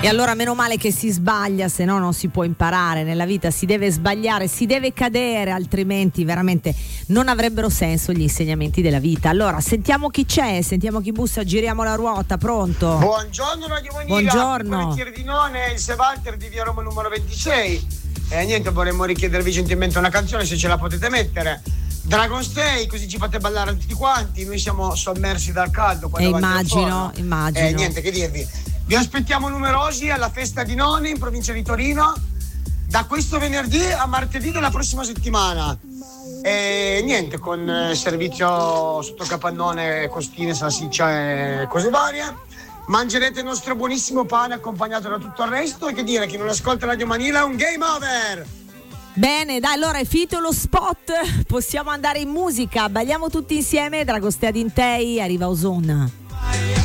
E allora meno male che si sbaglia, se no non si può imparare nella vita, si deve sbagliare, si deve cadere, altrimenti veramente non avrebbero senso gli insegnamenti della vita. Allora sentiamo chi c'è, sentiamo chi bussa, giriamo la ruota, pronto? Buongiorno Radio Manila. Buongiorno. Di None, il Walter di Via Roma numero 26. E niente, vorremmo richiedervi gentilmente una canzone, se ce la potete mettere. Dragon Stay, così ci fate ballare tutti quanti. Noi siamo sommersi dal caldo. Immagino. Niente che dirvi. Vi aspettiamo numerosi alla festa di None in provincia di Torino da questo venerdì a martedì della prossima settimana. E niente, con servizio sotto capannone, costine, salsiccia e cose varie. Mangerete il nostro buonissimo pane accompagnato da tutto il resto. E che dire, chi non ascolta Radio Manila è un game over. Bene, dai, allora è finito lo spot, possiamo andare in musica, balliamo tutti insieme. Dragostea Dintei, arriva Ozone.